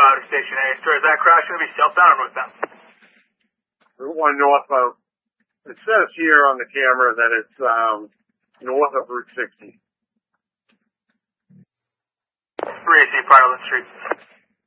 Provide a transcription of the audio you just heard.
Louder Station A. Is that crash going to be southbound or northbound? Route 1 northbound. It says here on the camera that it's north of Route 60. 3AC Parliament Street.